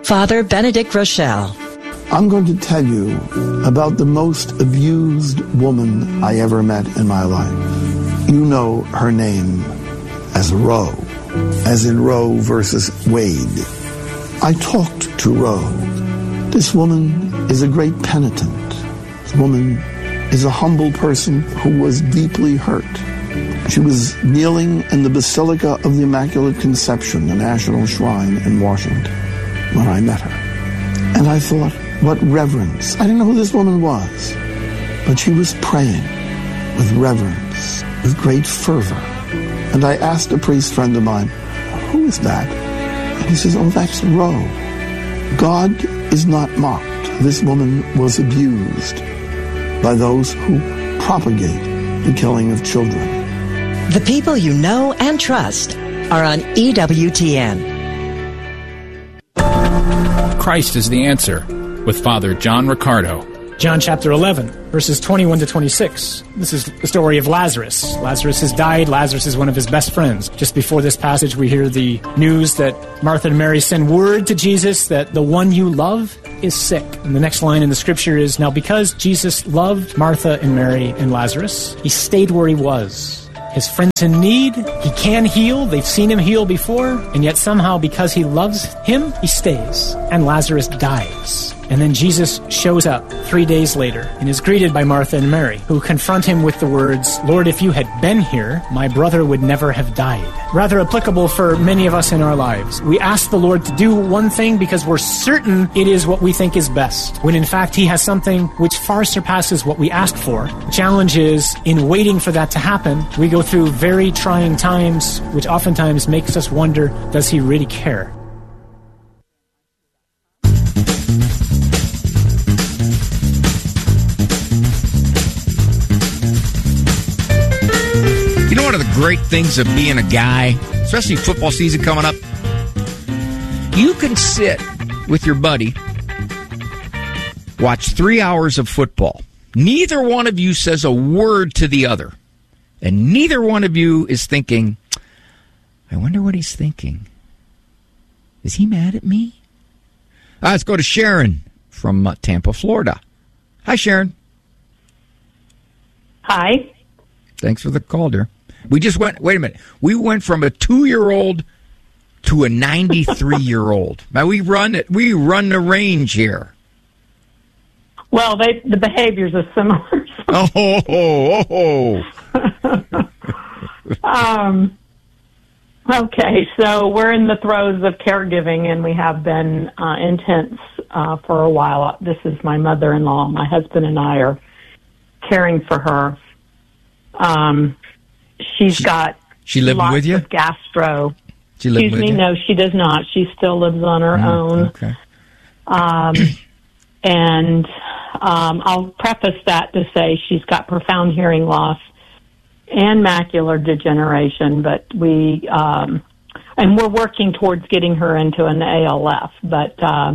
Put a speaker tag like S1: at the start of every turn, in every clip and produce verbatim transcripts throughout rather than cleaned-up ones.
S1: Father Benedict Rochelle.
S2: I'm going to tell you about the most abused woman I ever met in my life. You know her name as Roe, as in Roe versus Wade. I talked to Roe. This woman is a great penitent. This woman is a humble person who was deeply hurt. She was kneeling in the Basilica of the Immaculate Conception, the National Shrine in Washington, when I met her. And I thought, what reverence. I didn't know who this woman was, but she was praying with reverence, with great fervor. And I asked a priest friend of mine, who is that? And he says, oh, that's Roe. God is not mocked. This woman was abused by those who propagate the killing of children.
S1: The people you know and trust are on E W T N.
S3: Christ is the answer, with Father John Riccardo.
S4: John chapter eleven, verses twenty-one to twenty-six. This is the story of Lazarus. Lazarus has died. Lazarus is one of his best friends. Just before this passage, we hear the news that Martha and Mary send word to Jesus that the one you love is sick. And the next line in the scripture is, now because Jesus loved Martha and Mary and Lazarus, he stayed where he was. His friend's in need. He can heal. They've seen him heal before. And yet somehow, because he loves him, he stays. And Lazarus dies. And then Jesus shows up three days later and is greeted by Martha and Mary, who confront him with the words, Lord, if you had been here, my brother would never have died. Rather applicable for many of us in our lives. We ask the Lord to do one thing because we're certain it is what we think is best, when in fact he has something which far surpasses what we ask for. The challenge is, in waiting for that to happen, we go through very trying times, which oftentimes makes us wonder, does he really care?
S5: You know, one of the great things of being a guy, especially football season coming up, you can sit with your buddy, watch three hours of football. Neither one of you says a word to the other. And neither one of you is thinking, I wonder what he's thinking. Is he mad at me? Uh, let's go to Sharon from uh, Tampa, Florida. Hi, Sharon.
S6: Hi.
S5: Thanks for the call, dear. We just went, wait a minute. We went from a two-year-old to a ninety-three-year-old. Now, we run it. We run the range here.
S6: Well, they, the behaviors are similar.
S5: oh, oh, oh, oh.
S6: um, okay, so we're in the throes of caregiving, and we have been uh, intense uh, for a while. This is my mother-in-law. My husband and I are caring for her. Um, she's
S5: she,
S6: got
S5: she living
S6: lots
S5: with you?
S6: of gastro.
S5: She living
S6: Excuse
S5: with
S6: me,
S5: you?
S6: no, she does not. She still lives on her
S5: Mm,
S6: own.
S5: Okay.
S6: Um, and um, I'll preface that to say she's got profound hearing loss and macular degeneration, but we, um, and we're working towards getting her into an A L F, but uh,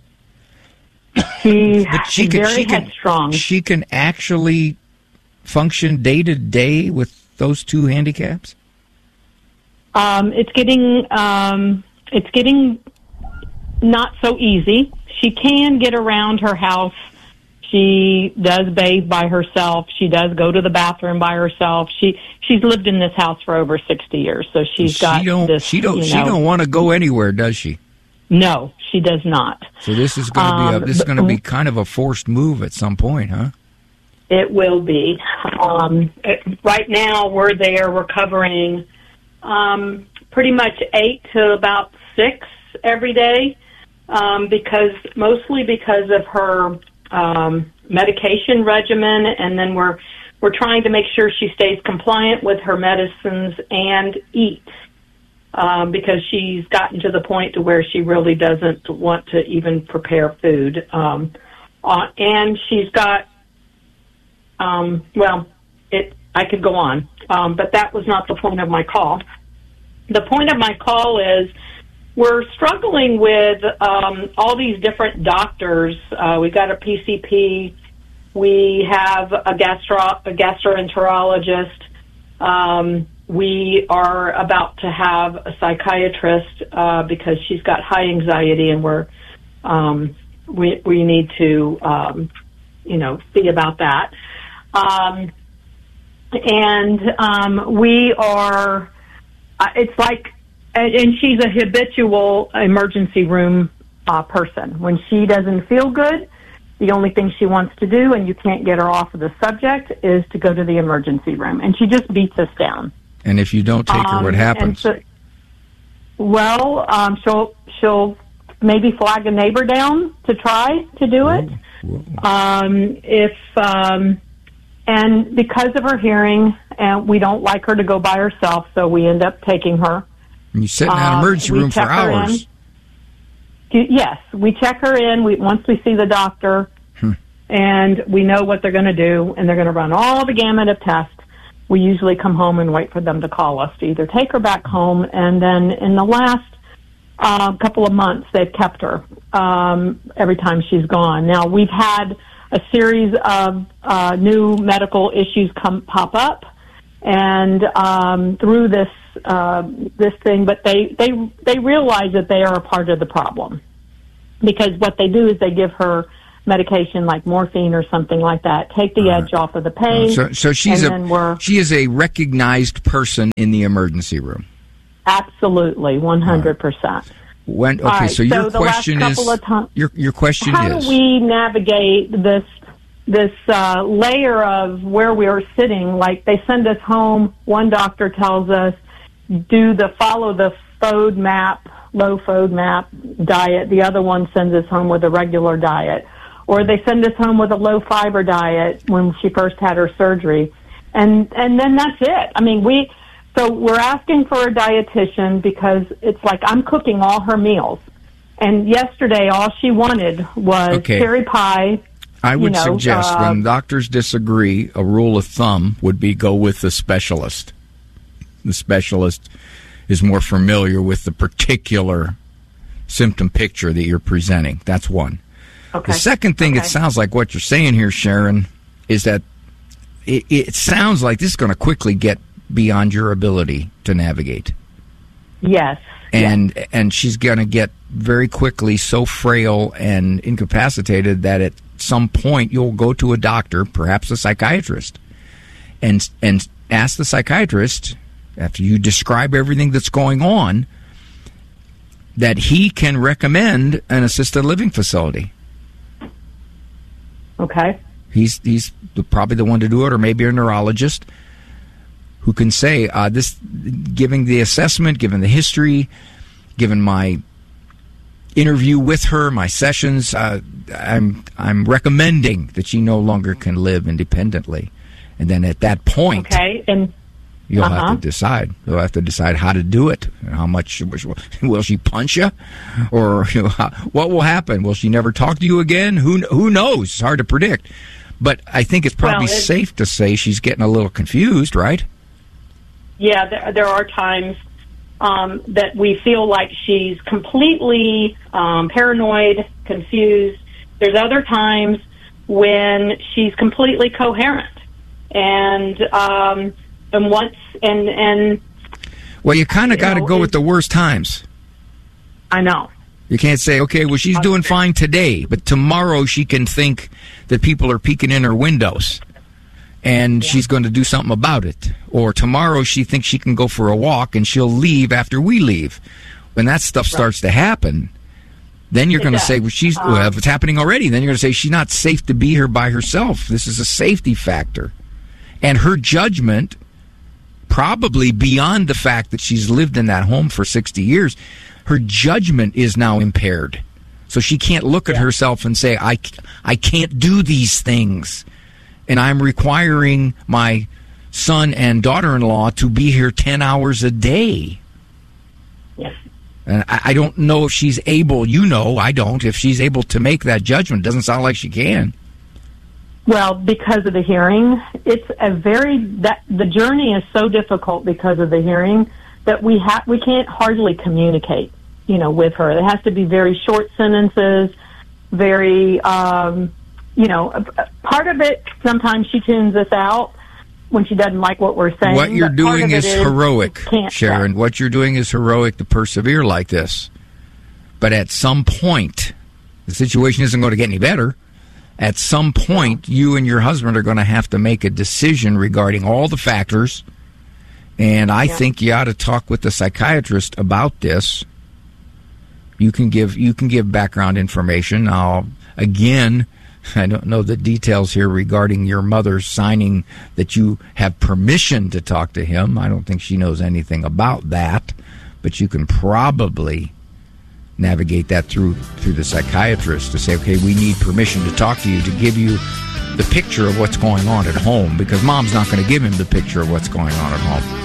S6: she,
S5: But she
S6: she's
S5: can,
S6: very
S5: she can,
S6: headstrong.
S5: She can actually function day to day with those two handicaps?
S6: Um, it's getting um, it's getting not so easy. She can get around her house. She does bathe by herself. She does go to the bathroom by herself. She she's lived in this house for over sixty years, so she's
S5: she
S6: got
S5: don't,
S6: this.
S5: She don't.
S6: You
S5: She
S6: know,
S5: don't want to go anywhere, does she?
S6: No, she does not.
S5: So this is going to be a,
S6: Um,
S5: this is going to
S6: but-
S5: be kind of a forced move at some point, huh?
S6: It will be. Um, it, right now, we're there. We're covering um, pretty much eight to about six every day, um, because mostly because of her um, medication regimen, and then we're we're trying to make sure she stays compliant with her medicines and eats, um, because she's gotten to the point to where she really doesn't want to even prepare food, um, uh, and she's got. Um, well, it, I could go on, um, but that was not the point of my call. The point of my call is we're struggling with um, all these different doctors. Uh, we've got a P C P. We have a, gastro, a gastroenterologist. Um, we are about to have a psychiatrist uh, because she's got high anxiety, and we're um, we we need to, um, you know, see about that. Um, and um, we are. Uh, it's like, and, and she's a habitual emergency room uh, person. When she doesn't feel good, the only thing she wants to do, and you can't get her off of the subject, is to go to the emergency room, and she just beats us down.
S5: And if you don't take her,
S6: um,
S5: what happens?
S6: So, well, um, she'll she'll maybe flag a neighbor down to try to do it.
S5: Whoa. Whoa.
S6: Um, if um, and because of her hearing, and we don't like her to go by herself, so we end up taking her.
S5: And you sit in that
S6: um,
S5: emergency room for hours.
S6: Yes, we check her in. We once we see the doctor, hmm. and we know what they're going to do, and they're going to run all the gamut of tests. We usually come home and wait for them to call us to either take her back home, and then in the last uh, couple of months, they've kept her um, every time she's gone. Now, we've had a series of uh, new medical issues come pop up, and um, through this uh, this thing, but they, they they realize that they are a part of the problem, because what they do is they give her medication like morphine or something like that, take the edge off of the pain.
S5: So, so she's a she is a recognized person in the emergency room.
S6: Absolutely, one hundred percent.
S5: When okay,
S6: right,
S5: so your
S6: so
S5: question is
S6: time,
S5: your your question
S6: how
S5: is
S6: how do we navigate this this uh, layer of where we are sitting? Like, they send us home. One doctor tells us do the follow the FODMAP, low FODMAP diet. The other one sends us home with a regular diet. Or they send us home with a low-fiber diet when she first had her surgery. And and then that's it. I mean, we... So we're asking for a dietitian because it's like I'm cooking all her meals. And yesterday, all she wanted was
S5: okay.
S6: cherry pie.
S5: I would
S6: you know,
S5: suggest
S6: uh,
S5: when doctors disagree, a rule of thumb would be go with the specialist. The specialist is more familiar with the particular symptom picture that you're presenting. That's one.
S6: Okay.
S5: The second thing,
S6: okay.
S5: it sounds like what you're saying here, Sharon, is that it, it sounds like this is going to quickly get beyond your ability to navigate.
S6: Yes.
S5: And
S6: yes.
S5: and she's going to get very quickly so frail and incapacitated that at some point you'll go to a doctor, perhaps a psychiatrist, and and ask the psychiatrist, after you describe everything that's going on, that he can recommend an assisted living facility.
S6: Okay.
S5: He's he's probably the one to do it, or maybe a neurologist who can say, uh, this, giving the assessment, given the history, given my interview with her, my sessions, uh, I'm I'm recommending that she no longer can live independently. And then at that point,
S6: okay, and
S5: you'll
S6: uh-huh.
S5: have to decide. You'll have to decide how to do it. How much will she punch you, or you know, how, what will happen? Will she never talk to you again? Who who knows? It's hard to predict. But I think it's probably
S6: well, it's,
S5: safe to say she's getting a little confused, right?
S6: Yeah, there, there are times um, that we feel like she's completely um, paranoid, confused. There's other times when she's completely coherent, and um, and once and and.
S5: Well, you kind of got to go
S6: it,
S5: with the worst times.
S6: I know.
S5: You can't say, okay, well, she's doing fine today, but tomorrow she can think that people are peeking in her windows, and yeah. she's going to do something about it. Or tomorrow she thinks she can go for a walk, and she'll leave after we leave. When that stuff right. starts to happen, then you're going to say, well, she's um, well, if it's happening already, then you're going to say she's not safe to be here by herself. This is a safety factor. And her judgment, probably beyond the fact that she's lived in that home for sixty years, her judgment is now impaired. So she can't look at yeah. herself and say, I, I can't do these things. And I'm requiring my son and daughter-in-law to be here ten hours a day.
S6: Yes.
S5: And I, I don't know if she's able, you know, I don't, if she's able to make that judgment. It doesn't sound like she can.
S6: Well, because of the hearing, it's a very, that the journey is so difficult because of the hearing that we have we can't hardly communicate, you know, with her. It has to be very short sentences, very, um, you know, part of it, sometimes she tunes us out when she doesn't like what we're saying.
S5: What you're doing is, is heroic, Sharon.
S6: Say.
S5: What you're doing is heroic to persevere like this. But at some point, The situation isn't going to get any better. At some point, you and your husband are going to have to make a decision regarding all the factors, and I yeah. think you ought to talk with the psychiatrist about this. You can give you can give background information. Now, again, I don't know the details here regarding your mother signing that you have permission to talk to him. I don't think she knows anything about that, but you can probably navigate that through through the psychiatrist to say, okay, we need permission to talk to you, to give you the picture of what's going on at home, because mom's not going to give him the picture of what's going on at home.